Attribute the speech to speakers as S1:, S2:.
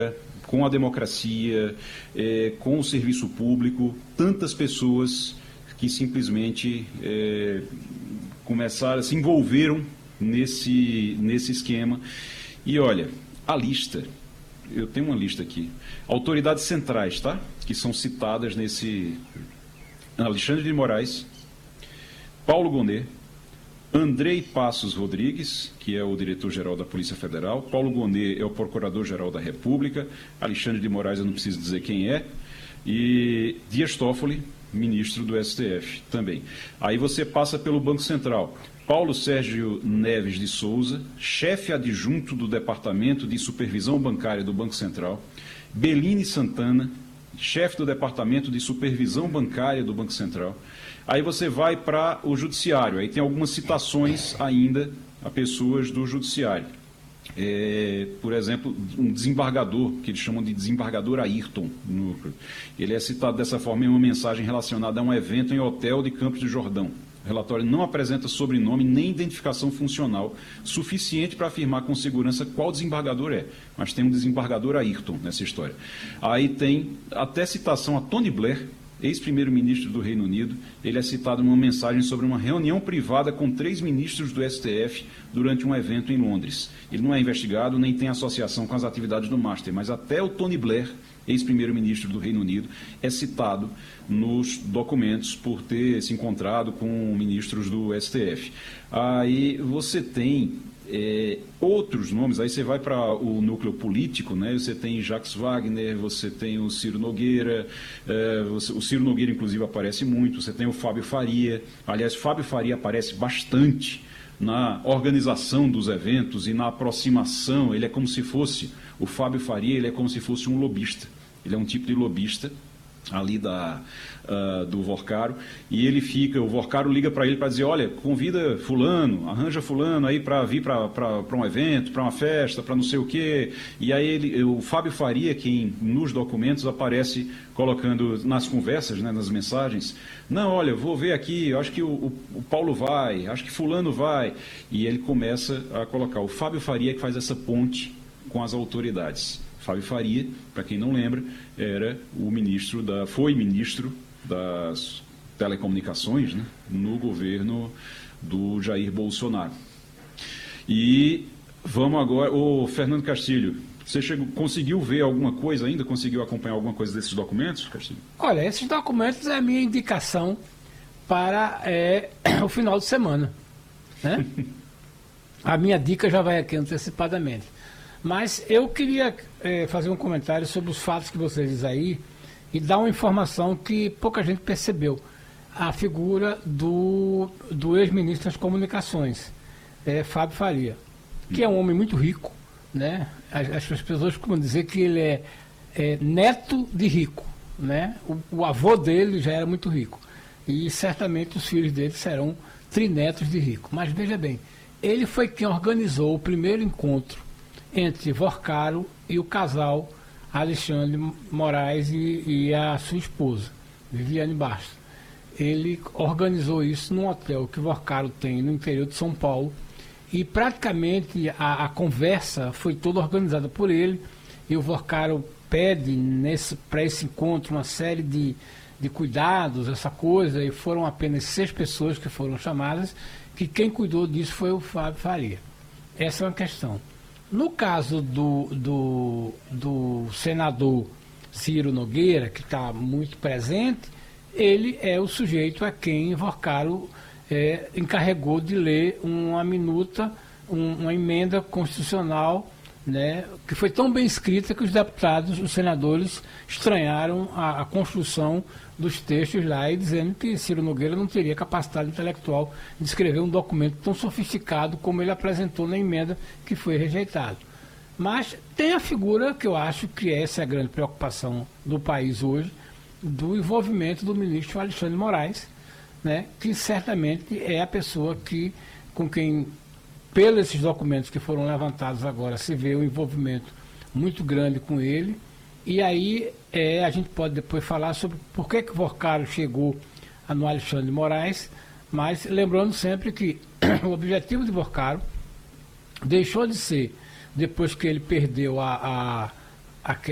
S1: com a democracia, com o serviço público, tantas pessoas que simplesmente começaram, se envolveram nesse esquema. E olha, a lista, eu tenho uma lista aqui, autoridades centrais, tá? Que são citadas nesse: Alexandre de Moraes, Paulo Gonet, Andrei Passos Rodrigues, que é o diretor-geral da Polícia Federal, Paulo Gonet é o procurador-geral da República, Alexandre de Moraes eu não preciso dizer quem é, e Dias Toffoli, ministro do STF também. Aí você passa pelo Banco Central. Paulo Sérgio Neves de Souza, chefe adjunto do Departamento de Supervisão Bancária do Banco Central, Beline Santana, chefe do Departamento de Supervisão Bancária do Banco Central. Aí você vai para o Judiciário, aí tem algumas citações ainda a pessoas do Judiciário. Por exemplo, um desembargador, que eles chamam de desembargador Ayrton. Ele é citado dessa forma em uma mensagem relacionada a um evento em hotel de Campos do Jordão. O relatório não apresenta sobrenome nem identificação funcional suficiente para afirmar com segurança qual desembargador é, mas tem um desembargador Ayrton nessa história. Aí tem até citação a Tony Blair, ex-primeiro-ministro do Reino Unido. Ele é citado numa mensagem sobre uma reunião privada com 3 ministros do STF durante um evento em Londres. Ele não é investigado, nem tem associação com as atividades do Master, mas até o Tony Blair, ex-primeiro-ministro do Reino Unido, é citado nos documentos por ter se encontrado com ministros do STF. Aí você tem outros nomes, aí você vai para o núcleo político, né? Você tem Jacques Wagner, você tem o Ciro Nogueira, o Ciro Nogueira inclusive aparece muito, você tem o Fábio Faria. Aliás, Fábio Faria aparece bastante na organização dos eventos e na aproximação. Ele é como se fosse, o Fábio Faria, ele é como se fosse um lobista. Ele é um tipo de lobista ali do Vorcaro, e ele o Vorcaro liga para ele para dizer: olha, convida fulano, arranja fulano aí para vir para um evento, para uma festa, para não sei o quê. E aí o Fábio Faria, que nos documentos aparece colocando nas conversas, né, nas mensagens: não, olha, vou ver aqui, eu acho que o Paulo vai, acho que fulano vai. E ele começa a colocar. O Fábio Faria que faz essa ponte com as autoridades. Fábio Faria, para quem não lembra, foi ministro das telecomunicações, né, no governo do Jair Bolsonaro. E vamos agora, o Fernando Castilho, você conseguiu ver alguma coisa ainda? Conseguiu acompanhar alguma coisa desses documentos, Castilho?
S2: Olha, esses documentos é a minha indicação para o final de semana, né? A minha dica já vai aqui antecipadamente. Mas eu queria fazer um comentário sobre os fatos que você diz aí e dar uma informação que pouca gente percebeu. A figura do ex-ministro das Comunicações, Fábio Faria, que é um homem muito rico, né? As pessoas costumam dizer que ele é neto de rico, né? O avô dele já era muito rico e certamente os filhos dele serão trinetos de rico. Mas veja bem, ele foi quem organizou o primeiro encontro entre Vorcaro e o casal Alexandre Moraes e a sua esposa, Viviane Bastos. Ele organizou isso num hotel que Vorcaro tem no interior de São Paulo, e praticamente a conversa foi toda organizada por ele, e o Vorcaro pede para esse encontro uma série de cuidados, essa coisa, e foram apenas 6 pessoas que foram chamadas, que quem cuidou disso foi o Fábio Faria. Essa é uma questão. No caso do senador Ciro Nogueira, que está muito presente, ele é o sujeito a quem Vorcaro encarregou de ler uma minuta, uma emenda constitucional, né, que foi tão bem escrita que os deputados, os senadores, estranharam a construção dos textos lá, e dizendo que Ciro Nogueira não teria capacidade intelectual de escrever um documento tão sofisticado como ele apresentou na emenda que foi rejeitado. Mas tem a figura que eu acho que essa é a grande preocupação do país hoje, do envolvimento do ministro Alexandre de Moraes, né, que certamente é a pessoa com quem, pelos esses documentos que foram levantados agora, se vê um envolvimento muito grande com ele. E aí a gente pode depois falar sobre por que Vorcaro chegou no Alexandre de Moraes, mas lembrando sempre que o objetivo de Vorcaro deixou de ser, depois que ele perdeu aquela